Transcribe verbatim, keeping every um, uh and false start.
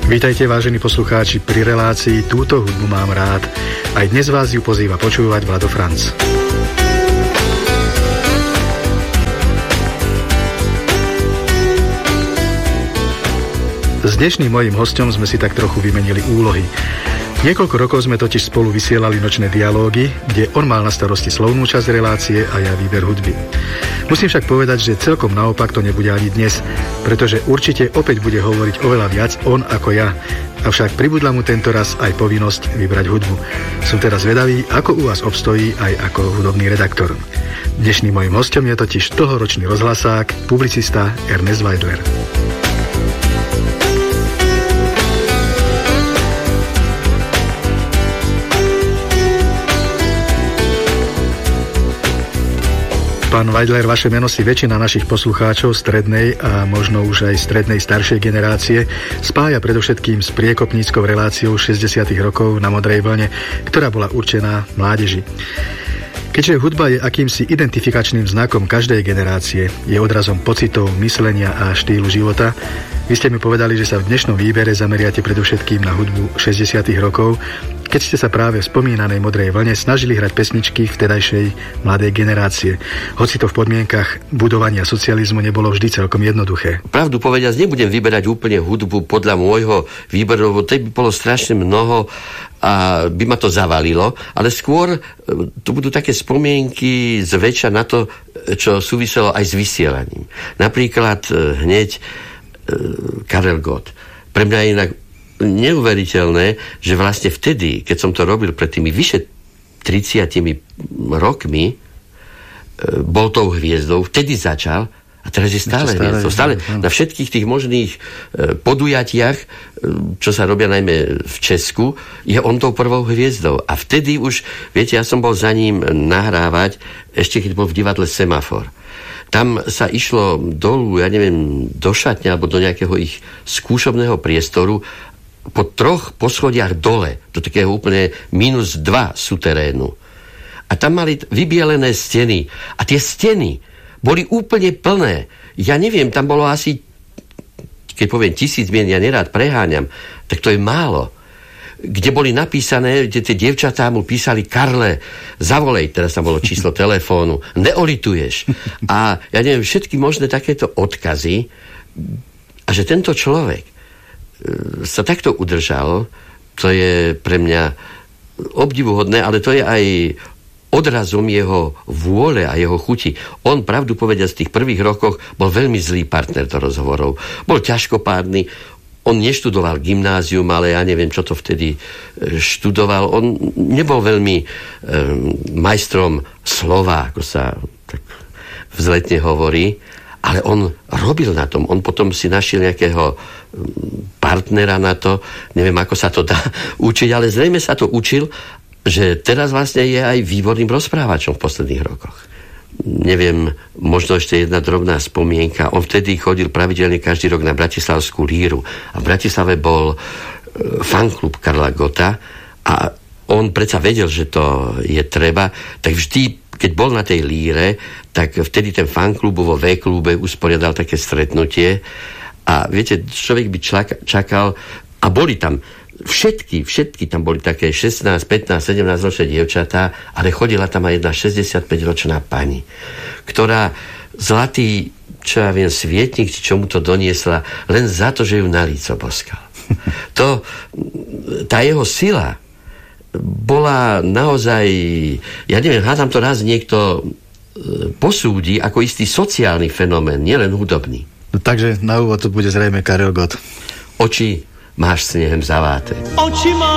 Vítajte, vážení poslucháči, pri relácii Túto hudbu mám rád. Aj dnes vás ju pozýva počúvať Vlado Franc. S dnešným mojím hosťom sme si tak trochu vymenili úlohy. Niekoľko rokov sme totiž spolu vysielali nočné dialógy, kde on mal na starosti slovnú časť relácie a ja výber hudby. Musím však povedať, že celkom naopak to nebude ani dnes, pretože určite opäť bude hovoriť oveľa viac on ako ja. Avšak pribudla mu tento raz aj povinnosť vybrať hudbu. Som teraz vedavý, ako u vás obstojí aj ako hudobný redaktor. Dnešným mojím hosťom je totiž dlhoročný rozhlasák, publicista Ernest Weidler. Pán Weidler, vaše meno si väčšina našich poslucháčov strednej a možno už aj strednej staršej generácie spája predovšetkým s priekopníckou reláciou šesťdesiatych rokov na Modrej vlne, ktorá bola určená mládeži. Keďže hudba je akýmsi identifikačným znakom každej generácie, je odrazom pocitov, myslenia a štýlu života, vy ste mi povedali, že sa v dnešnom výbere zameriate predovšetkým na hudbu šesťdesiatych rokov, keď ste sa práve v spomínanej Modrej vlne snažili hrať pesničky vtedajšej mladej generácie. Hoci to v podmienkach budovania socializmu nebolo vždy celkom jednoduché. Pravdu povediac, nebudem vyberať úplne hudbu podľa môjho výberu, lebo to by bolo strašne mnoho a by ma to zavalilo, ale skôr to budú také spomienky zväčša na to, čo súviselo aj s vysielaním. Napríklad hneď Karel Gott. Pre mňa je inak neuveriteľné, že vlastne vtedy, keď som to robil pred tými vyše tridsiatimi rokmi, bol tou hviezdou, vtedy začal a teraz je stále hviezdou. Stále na všetkých tých možných podujatiach, čo sa robia najmä v Česku, je on tou prvou hviezdou. A vtedy už, viete, ja som bol za ním nahrávať, ešte keď bol v divadle Semafor. Tam sa išlo dolu, ja neviem, do šatne alebo do nejakého ich skúšobného priestoru po troch poschodiach dole, do takého úplne minus dva suterénu. A tam mali vybielené steny. A tie steny boli úplne plné. Ja neviem, tam bolo asi, keď poviem tisíc mien, ja nerád preháňam, tak to je málo. Kde boli napísané, kde tie dievčatá mu písali: Karle, zavolej, teraz tam bolo číslo telefónu, neolituješ. A ja neviem, všetky možné takéto odkazy. A že tento človek sa takto udržal, to je pre mňa obdivuhodné, ale to je aj odrazom jeho vôle a jeho chuti. On, pravdu povediac, v tých prvých rokoch bol veľmi zlý partner do rozhovorov. Bol ťažkopádny. On neštudoval gymnázium, ale ja neviem, čo to vtedy študoval. On nebol veľmi um, majstrom slova, ako sa tak vzletne hovorí, ale on robil na tom. On potom si našiel nejakého partnera na to. Neviem, ako sa to dá učiť, ale zrejme sa to učil, že teraz vlastne je aj výborným rozprávačom v posledných rokoch. Neviem, možno ešte jedna drobná spomienka. On vtedy chodil pravidelne každý rok na Bratislavskú líru. A v Bratislave bol fanklub Karla Gotta a on predsa vedel, že to je treba, tak vždy, keď bol na tej líre, tak vtedy ten fanklub vo V-klube usporiadal také stretnutie a viete, človek by čakal a boli tam všetky, všetky tam boli také šestnásť, pätnásť, sedemnásť ročné dievčatá, ale chodila tam aj jedna šesťdesiatpäťročná pani, ktorá zlatý, čo ja viem, svietnik, či čomu to doniesla, len za to, že ju na líco boskal. To, tá jeho sila bola naozaj, ja neviem, hádam to raz niekto posúdi ako istý sociálny fenomén, nielen hudobný. No, takže na úvod to bude zrejme Karel Gott. Oči máš snehem zaváté. Oči má